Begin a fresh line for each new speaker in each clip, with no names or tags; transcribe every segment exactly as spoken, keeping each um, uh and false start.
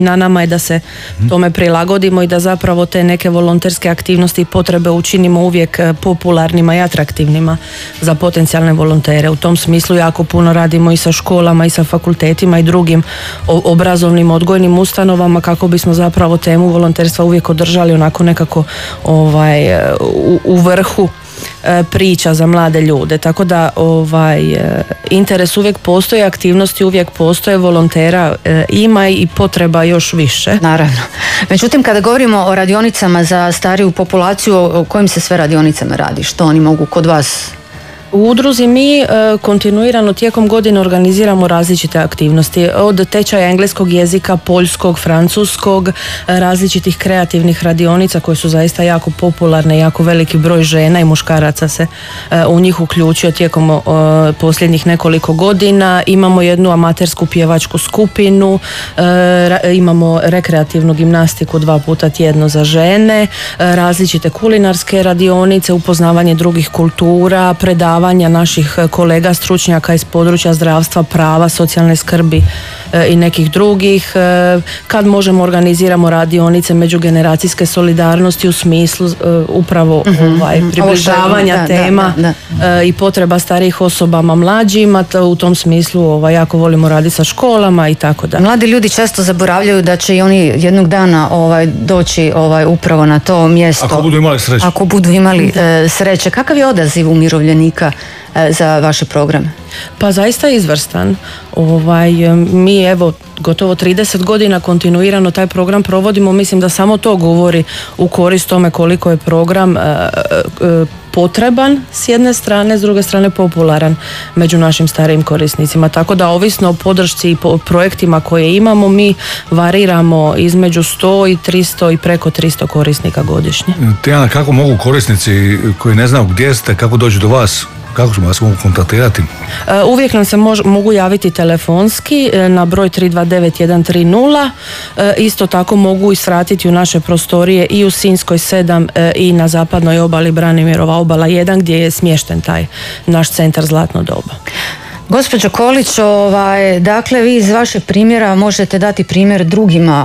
Na nama je da se tome prilagodimo i da zapravo te neke volonterske aktivnosti i potrebe učinimo uvijek popularnima i atraktivnima za potencijalne volontere. U tom smislu jako puno radimo i sa školama i sa fakultetima i drugim obrazovnim odgojnim ustanovama kako bismo zapravo temu volonterstva uvijek održali onako nekako ovaj, u, u vrhu priča za mlade ljude, tako da ovaj, interes uvijek postoji, aktivnosti uvijek postoje, volontera ima i potreba još više.
Naravno. Međutim, kada govorimo o radionicama za stariju populaciju, o kojim se sve radionicama radi? Što oni mogu kod vas?
U udruzi mi e, kontinuirano tijekom godine organiziramo različite aktivnosti, od tečaja engleskog jezika, poljskog, francuskog, e, različitih kreativnih radionica koje su zaista jako popularne, jako veliki broj žena i muškaraca se e, u njih uključio tijekom e, posljednjih nekoliko godina. Imamo jednu amatersku pjevačku skupinu, e, ra, imamo rekreativnu gimnastiku dva puta tjedno za žene, e, različite kulinarske radionice, upoznavanje drugih kultura, predavanja naših kolega stručnjaka iz područja zdravstva, prava, socijalne skrbi e, i nekih drugih. E, kad možemo organiziramo radionice međugeneracijske solidarnosti u smislu e, upravo mm-hmm. ovaj, približavanja da, tema da, da, da. E, i potreba starijih osobama mlađima. U tom smislu ovaj, jako volimo raditi sa školama i tako da.
Mladi ljudi često zaboravljaju da će i oni jednog dana ovaj, doći ovaj, upravo na to mjesto.
Ako budu imali sreće.
Ako budu imali e, sreće. Kakav je odaziv umirovljenika za vaše programe?
Pa zaista izvrstan. Ovaj, mi evo gotovo trideset godina kontinuirano taj program provodimo. Mislim da samo to govori u korist tome koliko je program e, e, potreban s jedne strane, s druge strane popularan među našim starijim korisnicima. Tako da ovisno o podršci i po projektima koje imamo, mi variramo između sto i tristo i preko tristo korisnika godišnje.
Tijana, kako mogu korisnici koji ne znaju gdje ste, kako dođu do vas? Kako ćemo vas mogu kontaktirati?
Uvijek nam se mož, mogu javiti telefonski na broj tri dva devet jedan tri nula. Isto tako mogu i svratiti u naše prostorije i u Sinjskoj sedam i na zapadnoj obali Branimirova obala jedan gdje je smješten taj naš centar Zlatno doba.
Gospođo Kolić, ovaj, dakle vi iz vašeg primjera možete dati primjer drugima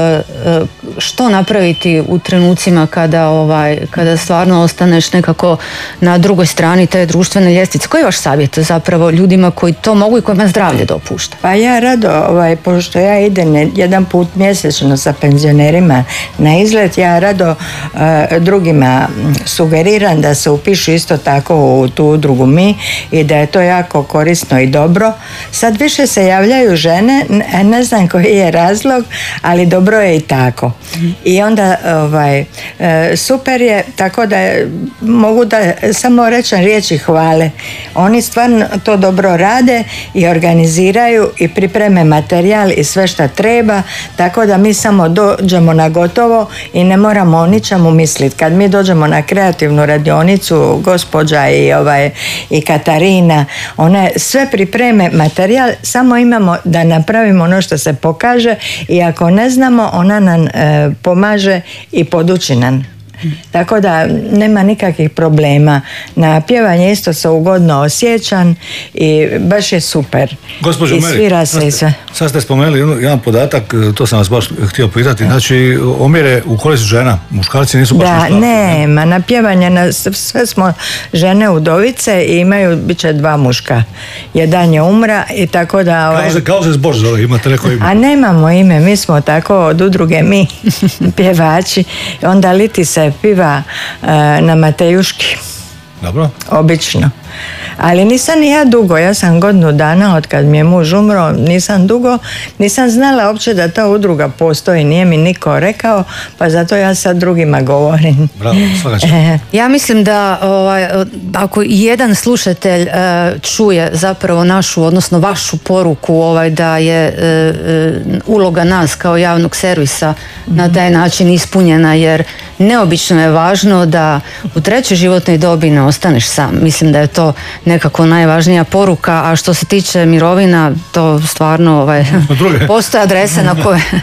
što napraviti u trenucima kada, ovaj, kada stvarno ostaneš nekako na drugoj strani te društvene ljestvice. Koji je vaš savjet zapravo ljudima koji to mogu i kojima zdravlje dopušta?
Pa ja rado, ovaj, pošto ja idem jedan put mjesečno sa penzionerima na izlet, ja rado uh, drugima sugeriram da se upišu isto tako u tu udrugu Mi i da je to jako korisno i dobro. Sad više se javljaju žene, ne znam koji je razlog, ali dobro je i tako. I onda ovaj, super je, tako da mogu da samo rečem riječi hvale. Oni stvarno to dobro rade i organiziraju i pripreme materijal i sve šta treba, tako da mi samo dođemo na gotovo i ne moramo o ničemu misliti. Kad mi dođemo na kreativnu radionicu, gospođa i, ovaj, i Katarina, one sve pripreme materijal, samo imamo da napravimo ono što se pokaže i ako ne znamo, ona nam e, pomaže i poduči nam. Tako da nema nikakvih problema. Na pjevanje isto se ugodno osjećam i baš je super.
Gospođo
I svira
Meri,
se i sve.
Sad ste spomenuli jedan podatak, to sam vas baš htio pitati, znači omjere u korist žena, muškarci nisu baš
da, nema, na pjevanje na, sve smo žene udovice i imaju, bit će dva muška. Jedan je umra i tako da...
Ovaj... Kao se, kao se zbor zove, imate neko ime?
A nemamo ime, mi smo tako od udruge Mi, pjevači. Onda liti se piva uh, na Matejuški.
Dobro.
Obično. Ali nisam ni ja dugo, ja sam godinu dana od kad mi je muž umro, nisam dugo, nisam znala uopće da ta udruga postoji, nije mi niko rekao, pa zato ja sad drugima govorim.
Bravo, svaka
e, ja mislim da ovaj, ako jedan slušatelj e, čuje zapravo našu, odnosno vašu poruku ovaj, da je e, uloga nas kao javnog servisa mm-hmm. na taj način ispunjena, jer neobično je važno da u trećoj životnoj dobi ne ostaneš sam. Mislim da je to nekako najvažnija poruka, a što se tiče mirovina, to stvarno ovaj, postoje adrese na koje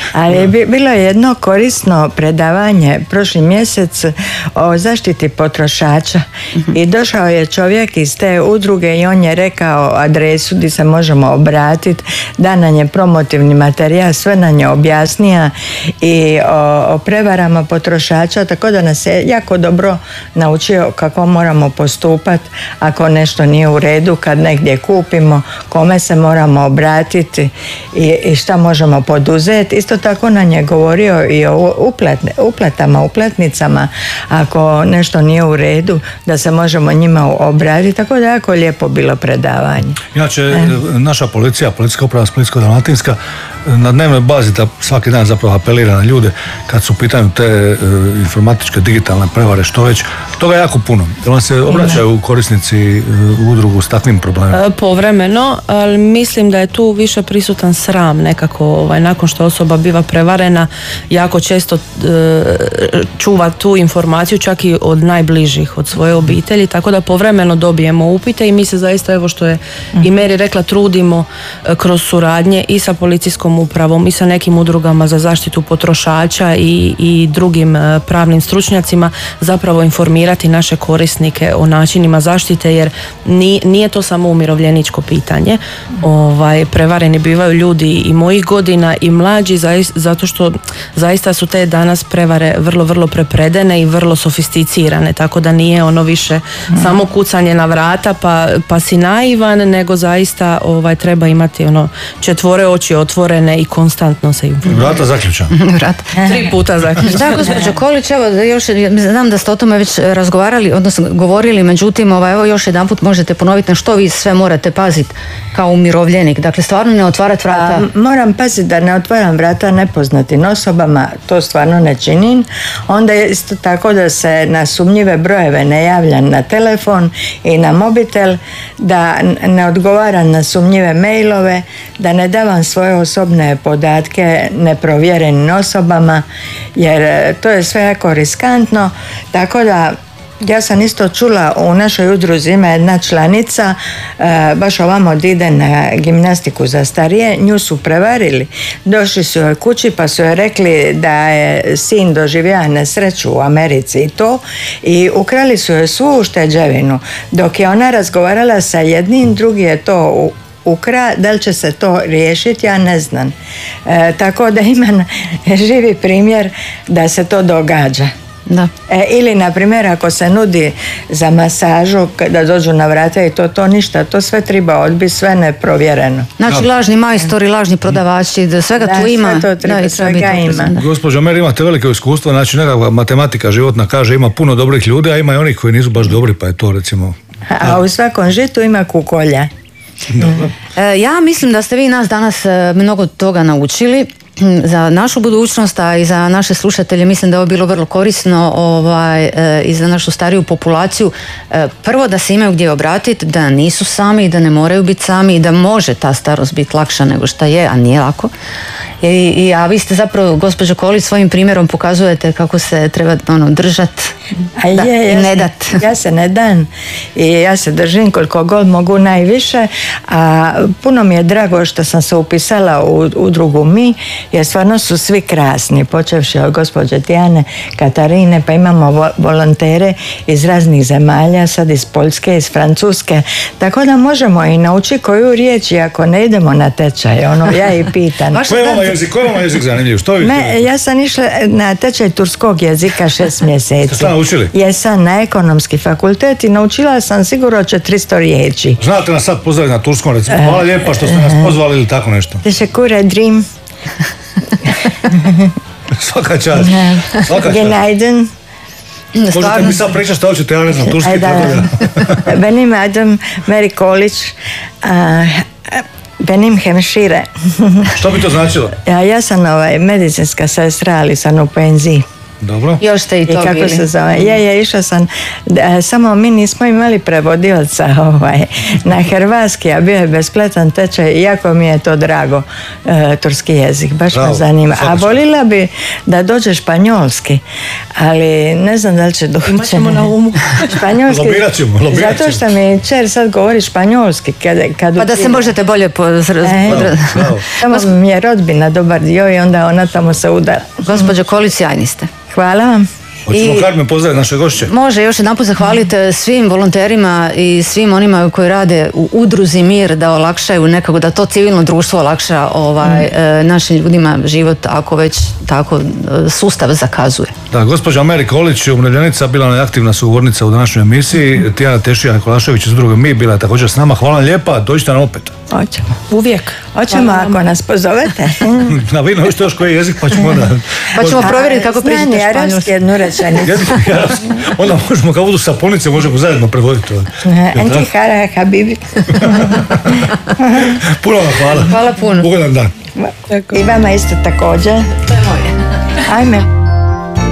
Ali bi, bilo je jedno korisno predavanje prošli mjesec o zaštiti potrošača i došao je čovjek iz te udruge i on je rekao adresu gdje se možemo obratiti, da nam je promotivni materijal, sve nam je objasnija i o, o prevarama potrošača, tako da nas je jako dobro naučio kako moramo postupati ako nešto nije u redu, kad negdje kupimo, kome se moramo obratiti i, i šta možemo poduzeti. Isto tako nam je govorio i o uplatne, uplatama, uplatnicama, ako nešto nije u redu, da se možemo njima obratiti, tako da je jako lijepo bilo predavanje.
Inače, e. naša policija, policijska uprava Splitsko-dalmatinska, na dnevnoj bazi da svaki dan zapravo apelira na ljude kad su u pitanju te e, informatičke, digitalne prevare, što već, toga je jako puno. Da vam se obraćaju korisnici e, u udrugu s takvim problemima?
Povremeno, ali mislim da je tu više prisutan sram nekako, ovaj, nakon što osoba biva prevarena, jako često e, čuva tu informaciju čak i od najbližih, od svoje obitelji, tako da povremeno dobijemo upite i mi se zaista, evo što je i Meri rekla, trudimo e, kroz suradnje i sa policijskom upravom i sa nekim udrugama za zaštitu potrošača i, i drugim e, pravnim stručnjacima zapravo informirati naše korisnike o načinima zaštite, jer ni, nije to samo umirovljeničko pitanje. Ovaj, prevareni bivaju ljudi i mojih godina i mlađi, zato što zaista su te danas prevare vrlo, vrlo prepredene i vrlo sofisticirane, tako da nije ono više mm. samo kucanje na vrata pa, pa si naivan, nego zaista ovaj, treba imati ono četvore oči otvorene i konstantno se informirati.
Vrata zaključana.
Vrata.
Tri puta zaključana.
Da, gospođo Kolić, evo još, znam da ste o tome već razgovarali, odnosno govorili, međutim, ovaj, evo još jedan put možete ponoviti na što vi sve morate paziti kao umirovljenik. Dakle, stvarno ne otvarati vrata.
A, moram paziti da ne otvaram vrata nepoznatim osobama, to stvarno ne činim. Onda je isto tako da se na sumnjive brojeve ne javljam na telefon i na mobitel, da ne odgovaram na sumnjive mailove, da ne davam svoje osobne podatke neprovjerenim osobama, jer to je sve jako riskantno, tako da ja sam isto čula u našoj udruzi ima jedna članica, e, baš ovamo da ide na gimnastiku za starije, nju su prevarili. Došli su joj kući pa su joj rekli da je sin doživio nesreću u Americi i to, i ukrali su joj svu ušteđevinu. Dok je ona razgovarala sa jednim, drugi je to u ukra, da li će se to riješiti, ja ne znam. E, tako da imam živi primjer da se to događa.
Da.
E, ili na primjer ako se nudi za masažu da dođu na vrata i to, to ništa, to sve treba odbiti, sve neprovjereno.
Znači lažni majstori, lažni prodavači, da svega
da,
tu ima.
Sve to treba,
da,
svega ima.
Gospođo Meri, imate veliko iskustvo, znači nekakva matematika životna kaže ima puno dobrih ljudi, a ima i onih koji nisu baš dobri, pa je to recimo...
A u svakom žitu ima kukolja.
E, ja mislim da ste vi nas danas mnogo toga naučili za našu budućnost, a i za naše slušatelje. Mislim da je ovo bilo vrlo korisno ovaj, e, i za našu stariju populaciju. E, prvo da se imaju gdje obratiti, da nisu sami i da ne moraju biti sami i da može ta starost biti lakša nego šta je, a nije lako. I, i, a vi ste zapravo, gospođo Kolić, svojim primjerom pokazujete kako se treba ono, držati da, i ne dat.
Ja se ne dam i ja se držim koliko god mogu najviše, a puno mi je drago što sam se upisala u udrugu Mi, jer stvarno su svi krasni, počevši od gospođe Tijane, Katarine, pa imamo volontere iz raznih zemalja, sad iz Poljske, iz Francuske, tako da možemo i naučiti koju riječ i ako ne idemo na tečaj, ono ja i pitam.
Koji je vama jezik, koji je vama jezik zanimljiv? Što vi
Me, ja sam išla na tečaj turskog jezika šest mjeseci.
Šta naučili?
Jesam na ekonomski fakultet i naučila sam sigurno četiristo riječi.
Znate nas sad pozdraviti na turskom, recimo. Hvala lijepa što ste nas pozvali ili tako nešto.
Teşekkür ederim.
Svaka čast. Svaka čast.
Günaydın.
Možete mi sad pričati što hoćete, ja ne znam turski.
Da. Benim adım Meri Kolić. Benim hemšire.
Što bi to značilo?
Ja, ja sam ovaj, medicinska sestra, ali sam u penziji.
Dobro.
Još ste i to
I kako
bili.
se zove? Je, je, išla sam, da, samo mi nismo imali prevodioca ovaj, na hrvatski, a bio je bespletan tečaj, iako mi je to drago, e, turski jezik, baš
Bravo,
me zanima. A
svaka
volila bi da dođe španjolski, ali ne znam da li će doći.
Imat ćemo na umu.
Španjolski,
Lobirat ćemo, lobirat
zato što mi čer sad govori španjolski. Kad, kad
Pa da se
uprime.
možete bolje pozra...
E,
podra-
Bravo.
Tamo mi je rodbina dobar dio i onda ona tamo se udala.
Gospođo Kolić, sjajni ste.
Hvala vam.
Hoćemo
I-
Carmen pozdraviti naše gošće?
Može još jedanput zahvaliti svim volonterima i svim onima koji rade u udruzi Mir da olakšaju nekako, da to civilno društvo olakša ovaj, e, našim ljudima život ako već tako e, sustav zakazuje.
Da, gospođa Meri Kolić, umirovljenica, bila je aktivna sugovornica u današnjoj emisiji. Tijana Tešija Nikolašević iz Udruge Mi bila je također s nama. Hvala vam lijepa, dođite nam opet.
Hoćemo.
Uvijek.
Hoćemo ako nas pozovete.
Na vi naučite još koji jezik pa ćemo onda...
Pa ćemo provjeriti kako
Znam
pričate
i arapski
španjolski.
jednu rečenicu.
Onda možemo kao budu sapunice, možemo zajedno prevoditi.
Anti hara habibi.
Puno vam hvala.
Hvala puno.
Ugodan dan.
I vama isto također.
To je moje.
Ajme.